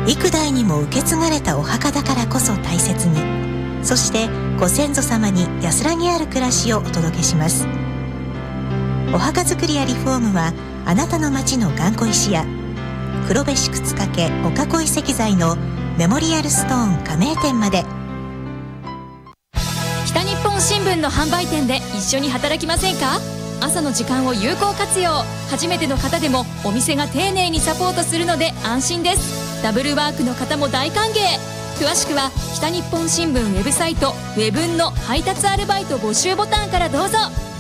幾代にも受け継がれたお墓だからこそ大切に、そしてご先祖様に安らぎある暮らしをお届けします。お墓作りやリフォームはあなたの町の頑固石や黒部市靴掛お囲い石材のメモリアルストーン加盟店まで。 北日本新聞の販売店で一緒に働きませんか？朝の時間を有効活用。初めての方でもお店が丁寧にサポートするので安心です。ダブルワークの方も大歓迎。詳しくは北日本新聞ウェブサイトウェブンの配達アルバイト募集ボタンからどうぞ。